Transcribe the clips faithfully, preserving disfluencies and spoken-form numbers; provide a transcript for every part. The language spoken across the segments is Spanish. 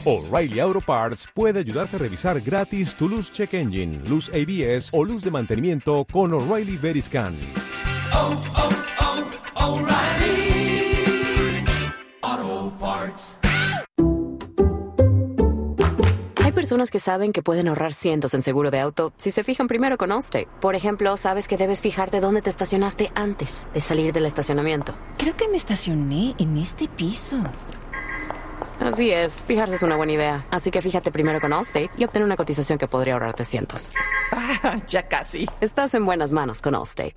O'Reilly Auto Parts puede ayudarte a revisar gratis tu luz check engine, luz A B S o luz de mantenimiento con O'Reilly Veriscan. Oh, oh, oh, O'Reilly Auto Parts. Hay personas que saben que pueden ahorrar cientos en seguro de auto si se fijan primero con Allstate. Por ejemplo, sabes que debes fijarte dónde te estacionaste antes de salir del estacionamiento. Creo que me estacioné en este piso. Así es, fijarse es una buena idea. Así que fíjate primero con Allstate y obtén una cotización que podría ahorrarte cientos. Ah, ya casi. Estás en buenas manos con Allstate.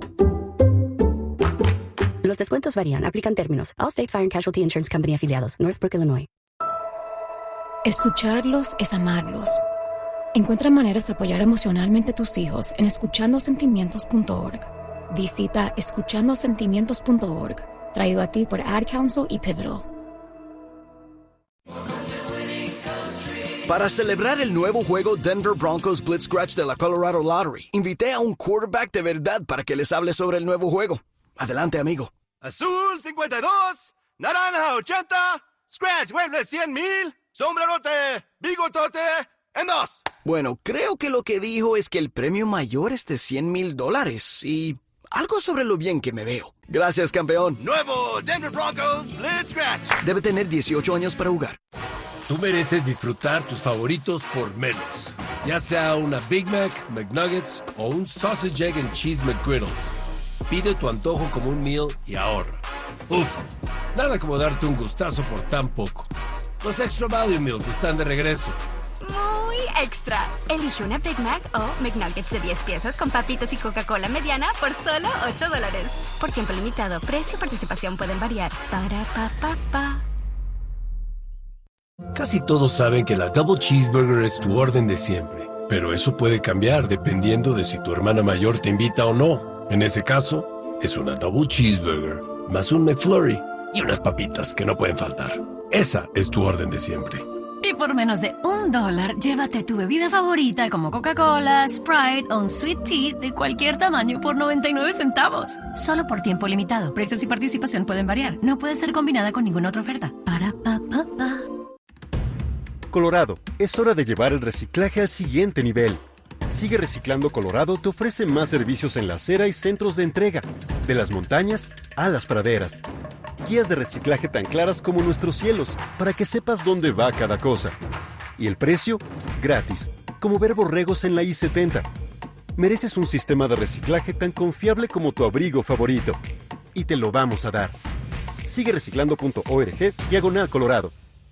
Los descuentos varían. Aplican términos. Allstate Fire and Casualty Insurance Company afiliados. Northbrook, Illinois. Escucharlos es amarlos. Encuentra maneras de apoyar emocionalmente a tus hijos en escuchando sentimientos punto org. Visita escuchando sentimientos punto org. Traído a ti por Ad Council y Pivotal. Para celebrar el nuevo juego Denver Broncos Blitz Scratch de la Colorado Lottery, invité a un quarterback de verdad para que les hable sobre el nuevo juego. Adelante, amigo. Azul cincuenta y dos, naranja ochenta, Scratch vuelve cien mil, sombrerote, bigotote, en dos. Bueno, creo que lo que dijo es que el premio mayor es de cien mil dólares y algo sobre lo bien que me veo. Gracias, campeón. Nuevo Denver Broncos Blitz Scratch. Debe tener dieciocho años para jugar. Tú mereces disfrutar tus favoritos por menos. Ya sea una Big Mac, McNuggets o un Sausage, Egg and Cheese McGriddles. Pide tu antojo como un meal y ahorra. Uf, nada como darte un gustazo por tan poco. Los Extra Value Meals están de regreso. Muy extra. Elige una Big Mac o McNuggets de diez piezas con papitas y Coca-Cola mediana por solo ocho dólares. Por tiempo limitado, precio y participación pueden variar. Para pa pa pa. Casi todos saben que la Double Cheeseburger es tu orden de siempre, pero eso puede cambiar dependiendo de si tu hermana mayor te invita o no. En ese caso, es una Double Cheeseburger, más un McFlurry y unas papitas que no pueden faltar. Esa es tu orden de siempre. Y por menos de un dólar, llévate tu bebida favorita como Coca-Cola, Sprite o un Sweet Tea de cualquier tamaño por noventa y nueve centavos. Solo por tiempo limitado. Precios y participación pueden variar. No puede ser combinada con ninguna otra oferta. Para pa pa pa. Colorado, es hora de llevar el reciclaje al siguiente nivel. Sigue Reciclando Colorado te ofrece más servicios en la acera y centros de entrega, de las montañas a las praderas. Guías de reciclaje tan claras como nuestros cielos, para que sepas dónde va cada cosa. Y el precio, gratis, como ver borregos en la I setenta. Mereces un sistema de reciclaje tan confiable como tu abrigo favorito. Y te lo vamos a dar. Sigue reciclando punto org, diagonal Colorado.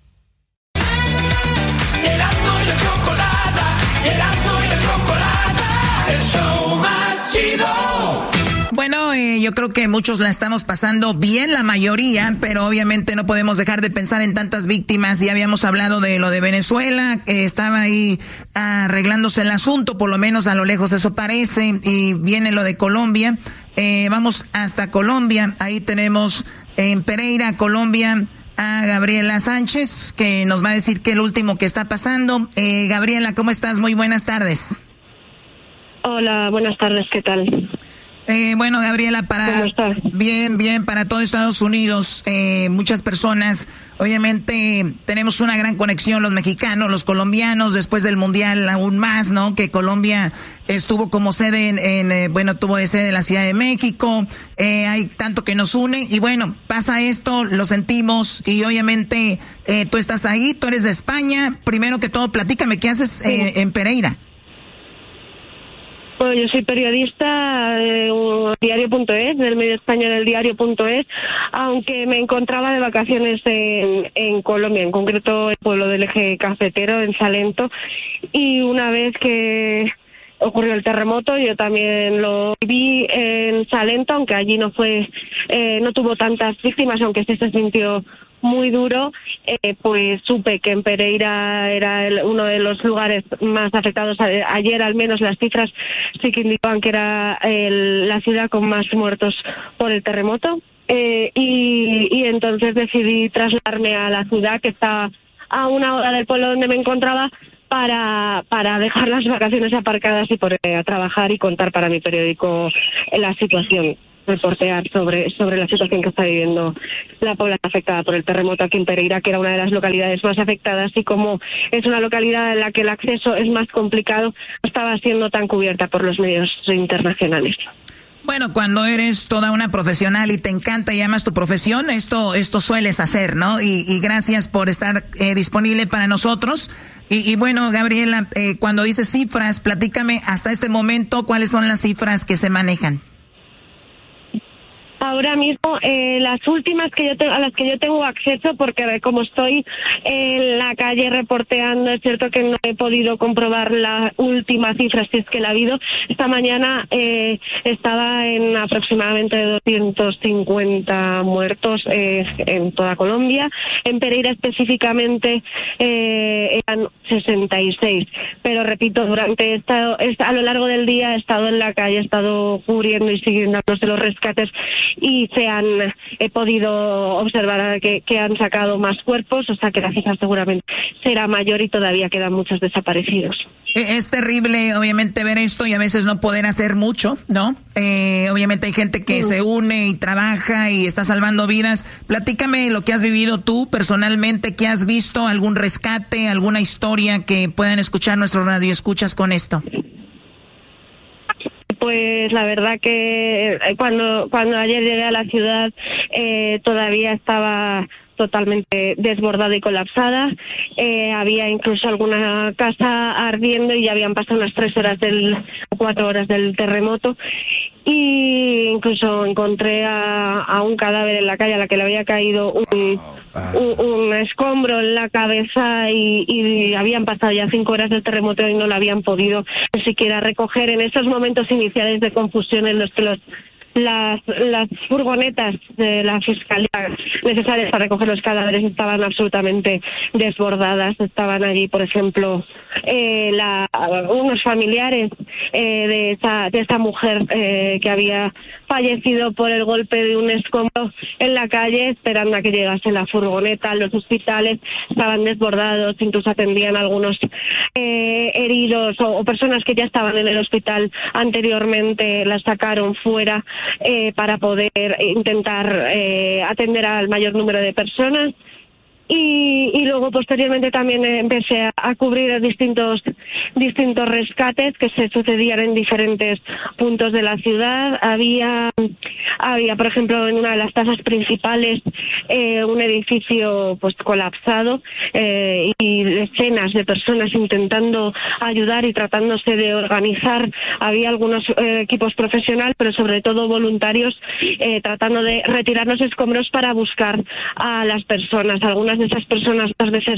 Erasmo y la chocolata, Erasmo y la chocolata, el show más chido. Bueno, eh, yo creo que muchos la estamos pasando bien, la mayoría, pero obviamente no podemos dejar de pensar en tantas víctimas. Ya habíamos hablado de lo de Venezuela, que estaba ahí arreglándose el asunto, por lo menos a lo lejos eso parece, y viene lo de Colombia. Eh, vamos hasta Colombia, ahí tenemos en Pereira, Colombia, a Gabriela Sánchez, que nos va a decir qué es lo último que está pasando. Eh, Gabriela, ¿cómo estás? Muy buenas tardes. Hola, buenas tardes, ¿qué tal? Eh, bueno, Gabriela, para... ¿Cómo estás? Bien, bien, para todo Estados Unidos, eh, muchas personas, obviamente tenemos una gran conexión los mexicanos, los colombianos, después del Mundial aún más, ¿no? Que Colombia estuvo como sede en, en eh, bueno, tuvo de sede en la Ciudad de México, eh, hay tanto que nos une, y bueno, pasa esto, lo sentimos, y obviamente eh, tú estás ahí, tú eres de España, primero que todo, platícame, ¿qué haces eh, en Pereira? Bueno, yo soy periodista de diario punto es, del medio español el diario punto es, aunque me encontraba de vacaciones en, en Colombia, en concreto el pueblo del eje cafetero, en Salento, y una vez que ocurrió el terremoto yo también lo vi en Salento, aunque allí no fue, eh, no tuvo tantas víctimas, aunque sí se sintió muy duro, eh, pues supe que en Pereira era el, uno de los lugares más afectados. Ayer al menos las cifras sí que indicaban que era el, la ciudad con más muertos por el terremoto, eh, y, y entonces decidí trasladarme a la ciudad, que está a una hora del pueblo donde me encontraba, para para dejar las vacaciones aparcadas y poner a trabajar y contar para mi periódico la situación. reportear sobre, sobre la situación que está viviendo la población afectada por el terremoto aquí en Pereira, que era una de las localidades más afectadas, y como es una localidad en la que el acceso es más complicado, no estaba siendo tan cubierta por los medios internacionales. Bueno, cuando eres toda una profesional y te encanta y amas tu profesión, esto esto sueles hacer, ¿no? Y, y gracias por estar eh, disponible para nosotros. Y, y bueno, Gabriela, eh, cuando dices cifras, platícame hasta este momento cuáles son las cifras que se manejan. Ahora mismo, eh, las últimas que yo te, a las que yo tengo acceso, porque como estoy en la calle reporteando, es cierto que no he podido comprobar la última cifra, si es que la ha habido. Esta mañana eh, estaba en aproximadamente doscientos cincuenta muertos eh, en toda Colombia. En Pereira específicamente eh, eran sesenta y seis. Pero repito, durante esta, esta, a lo largo del día he estado en la calle, he estado cubriendo y siguiendo los rescates, y se han he podido observar que, que han sacado más cuerpos, o sea que la cifra seguramente será mayor y todavía quedan muchos desaparecidos. Es terrible, obviamente, ver esto y a veces no poder hacer mucho, ¿no? Eh, obviamente hay gente que mm. se une y trabaja y está salvando vidas. Platícame lo que has vivido tú personalmente, qué has visto, algún rescate, alguna historia que puedan escuchar nuestros radioescuchas con esto. Pues la verdad que cuando cuando ayer llegué a la ciudad eh, todavía estaba totalmente desbordada y colapsada. Eh, había incluso alguna casa ardiendo y ya habían pasado unas tres horas del cuatro horas del terremoto. Y incluso encontré a, a un cadáver en la calle a la que le había caído un, un, un escombro en la cabeza y, y habían pasado ya cinco horas del terremoto y no lo habían podido ni siquiera recoger. En esos momentos iniciales de confusión en los que los Las, las furgonetas de la fiscalía necesarias para recoger los cadáveres estaban absolutamente desbordadas. Estaban allí, por ejemplo, eh, la, unos familiares eh, de esa de esta mujer eh, que había fallecido por el golpe de un escombro en la calle, esperando a que llegase la furgoneta. Los hospitales estaban desbordados, incluso atendían a algunos eh, heridos o, o personas que ya estaban en el hospital anteriormente, las sacaron fuera Eh, para poder intentar eh, atender al mayor número de personas. Y, y luego posteriormente también empecé a, a cubrir distintos distintos rescates que se sucedían en diferentes puntos de la ciudad. Había, había por ejemplo, en una de las plazas principales eh, un edificio pues colapsado eh, y decenas de personas intentando ayudar y tratándose de organizar. Había algunos eh, equipos profesionales, pero sobre todo voluntarios eh, tratando de retirar los escombros para buscar a las personas. Algunas de esas personas muchas veces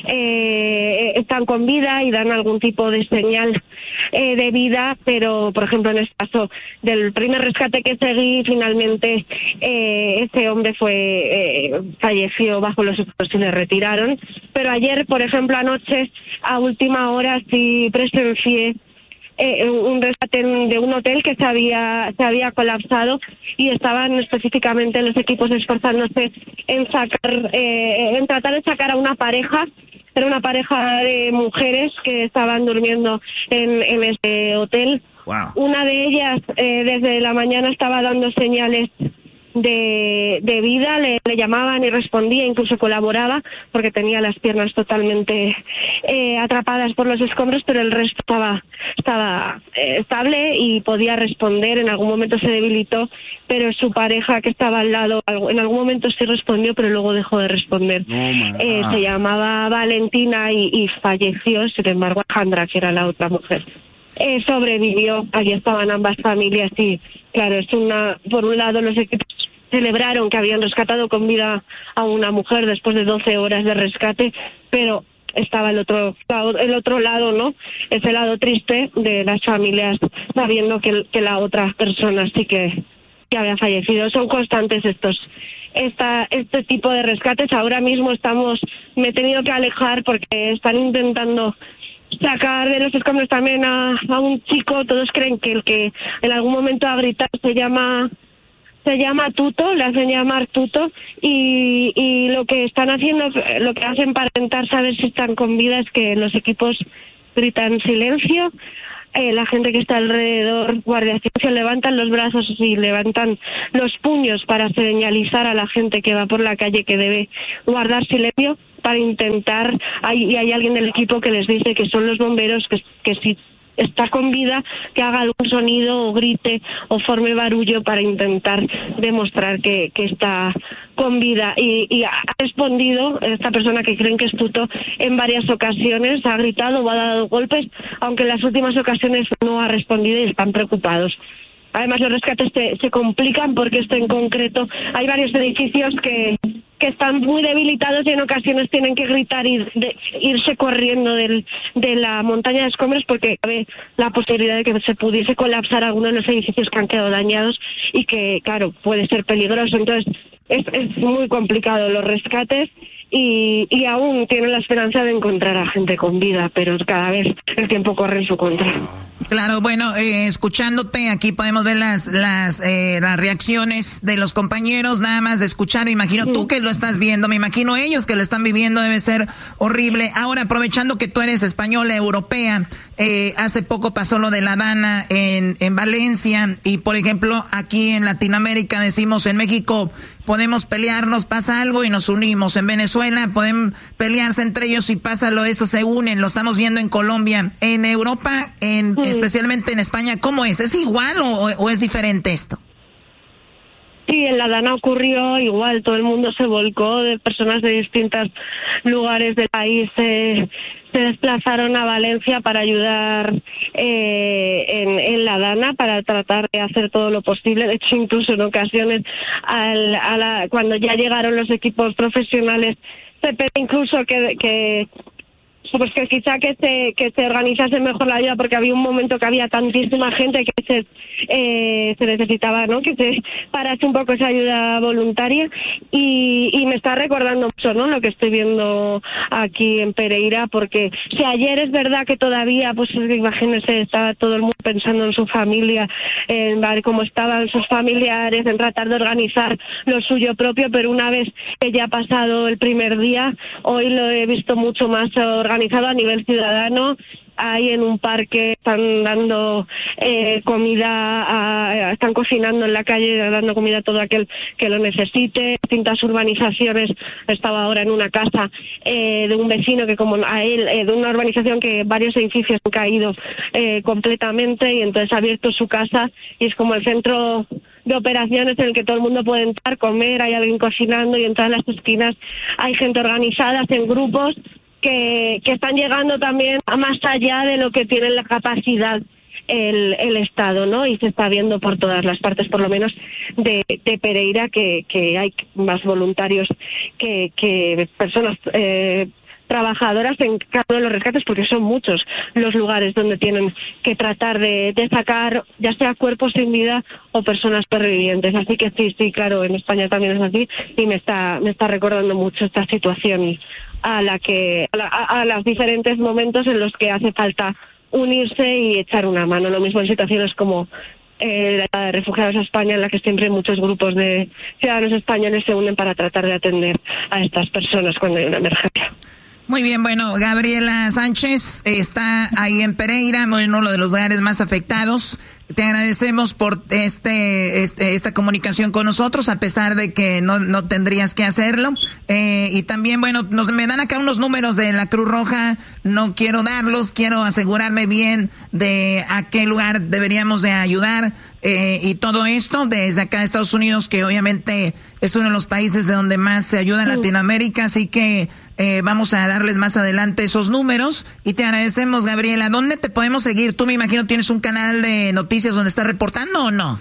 eh, están con vida y dan algún tipo de señal eh, de vida, pero por ejemplo en este caso del primer rescate que seguí, finalmente eh, ese hombre fue eh, falleció bajo los escombros y le retiraron. Pero ayer, por ejemplo, anoche a última hora sí presencié Eh, un rescate de un hotel que se había se había colapsado y estaban específicamente los equipos esforzándose en sacar eh, en tratar de sacar a una pareja. Era una pareja de mujeres que estaban durmiendo en, en ese hotel. Wow. Una de ellas eh, desde la mañana estaba dando señales de, de vida, le, le llamaban y respondía, incluso colaboraba porque tenía las piernas totalmente eh, atrapadas por los escombros, pero el resto estaba estaba eh, estable y podía responder. En algún momento se debilitó, pero su pareja que estaba al lado en algún momento sí respondió, pero luego dejó de responder. Oh, eh, se llamaba Valentina y, y falleció. Sin embargo, Alejandra, que era la otra mujer, eh, sobrevivió. Allí estaban ambas familias y claro, es una, por un lado los equipos celebraron que habían rescatado con vida a una mujer después de doce horas de rescate, pero estaba el otro el otro lado, ¿no? Ese lado triste de las familias sabiendo que, que la otra persona sí que, que había fallecido. Son constantes estos esta este tipo de rescates. Ahora mismo estamos me he tenido que alejar porque están intentando sacar de los escombros también a, a un chico. Todos creen que el que en algún momento ha gritado se llama se llama Tuto, le hacen llamar Tuto, y, y lo que están haciendo, lo que hacen para intentar saber si están con vida es que los equipos gritan silencio, eh, la gente que está alrededor, guardia civil, levantan los brazos y levantan los puños para señalizar a la gente que va por la calle que debe guardar silencio, para intentar, hay, y hay alguien del equipo que les dice que son los bomberos, que, que si está con vida, que haga algún sonido o grite o forme barullo para intentar demostrar que, que está con vida. Y, y ha respondido esta persona que creen que es Tuto en varias ocasiones, ha gritado o ha dado golpes, aunque en las últimas ocasiones no ha respondido y están preocupados. Además, los rescates se, se complican porque esto en concreto, hay varios edificios que, que están muy debilitados y en ocasiones tienen que gritar y de, irse corriendo del, de la montaña de escombros porque cabe la posibilidad de que se pudiese colapsar alguno de los edificios que han quedado dañados y que, claro, puede ser peligroso. Entonces, es, es muy complicado los rescates. Y, y aún tienen la esperanza de encontrar a gente con vida, pero cada vez el tiempo corre en su contra. Claro, bueno, eh, escuchándote aquí podemos ver las las eh, las reacciones de los compañeros, nada más de escuchar. Me imagino sí. Tú que lo estás viendo, me imagino ellos que lo están viviendo, debe ser horrible. Ahora, aprovechando que tú eres española, europea, eh, hace poco pasó lo de la Dana en, en Valencia y, por ejemplo, aquí en Latinoamérica decimos en México podemos pelearnos, pasa algo y nos unimos. En Venezuela pueden pelearse entre ellos y pasa lo eso, se unen. Lo estamos viendo en Colombia. En Europa, en, sí. especialmente en España, ¿cómo es? ¿Es igual o, o es diferente esto? Sí, en la Dana ocurrió igual. Todo el mundo se volcó, de personas de distintos lugares del país eh, se desplazaron a Valencia para ayudar eh, en, en la Dana, para tratar de hacer todo lo posible. De hecho, incluso en ocasiones, al, a la, cuando ya llegaron los equipos profesionales, se pedía incluso que... que pues que quizá que se que se organizase mejor la ayuda, porque había un momento que había tantísima gente que se eh, se necesitaba, ¿no?, que se parase un poco esa ayuda voluntaria. Y, y me está recordando mucho, ¿no?, lo que estoy viendo aquí en Pereira, porque si ayer es verdad que todavía, pues imagínense, estaba todo el mundo pensando en su familia, en ver cómo estaban sus familiares, en tratar de organizar lo suyo propio, pero una vez que ya ha pasado el primer día, hoy lo he visto mucho más organizado a nivel ciudadano. Ahí en un parque están dando eh, comida, a, están cocinando en la calle, dando comida a todo aquel que lo necesite. Distintas urbanizaciones. Estaba ahora en una casa eh, de un vecino que, como a él, eh, de una urbanización que varios edificios han caído eh, completamente, y entonces ha abierto su casa y es como el centro de operaciones en el que todo el mundo puede entrar, comer, hay alguien cocinando, y en todas las esquinas hay gente organizada en grupos que, que están llegando también a más allá de lo que tiene la capacidad el, el Estado, ¿no? Y se está viendo por todas las partes, por lo menos de, de Pereira, que, que hay más voluntarios que, que personas eh, trabajadoras en cada uno de los rescates, porque son muchos los lugares donde tienen que tratar de, de sacar ya sea cuerpos sin vida o personas supervivientes. Así que sí, sí, claro, en España también es así, y me está me está recordando mucho esta situación a la que a, la, a, a los diferentes momentos en los que hace falta unirse y echar una mano. Lo mismo en situaciones como eh, la de refugiados a España, en la que siempre muchos grupos de ciudadanos españoles se unen para tratar de atender a estas personas cuando hay una emergencia. Muy bien, bueno, Gabriela Sánchez está ahí en Pereira, uno de los lugares más afectados. Te agradecemos por este, este esta comunicación con nosotros, a pesar de que no, no tendrías que hacerlo. Eh, y también, bueno, nos me dan acá unos números de la Cruz Roja. No quiero darlos, quiero asegurarme bien de a qué lugar deberíamos de ayudar. Eh, y todo esto desde acá de Estados Unidos, que obviamente es uno de los países de donde más se ayuda en Latinoamérica. Así que eh, vamos a darles más adelante esos números. Y te agradecemos, Gabriela. ¿Dónde te podemos seguir? Tú, me imagino, tienes un canal de noticias donde estás reportando, ¿o no?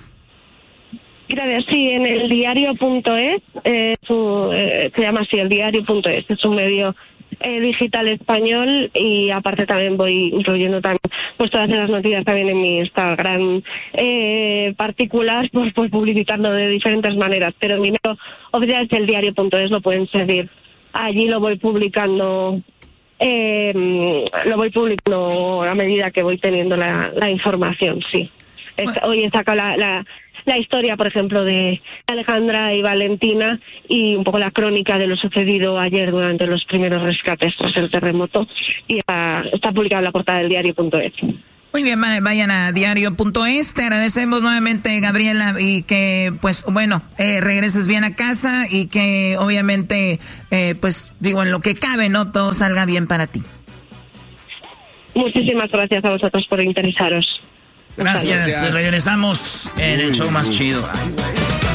Gracias, sí, en el diario punto es, eh, su, eh, se llama así, el diario punto es, es un medio eh, digital español, y aparte también voy incluyendo también pues todas esas noticias también en mi Instagram eh, particular, pues, pues publicitando de diferentes maneras, pero mi medio oficial es el diario punto es, lo pueden seguir. Allí lo voy publicando eh, lo voy publicando a medida que voy teniendo la, la información, sí. Es, hoy he sacado la, la, la historia, por ejemplo, de Alejandra y Valentina, y un poco la crónica de lo sucedido ayer durante los primeros rescates tras el terremoto, y está, está publicada en la portada del diario punto es. Muy bien, vayan a diario punto es. Te agradecemos nuevamente, Gabriela, y que, pues, bueno, eh, regreses bien a casa y que, obviamente, eh, pues, digo, en lo que cabe, ¿no? Todo salga bien para ti. Muchísimas gracias a vosotros por interesaros. Gracias. Gracias. Regresamos en el show más chido. Ay,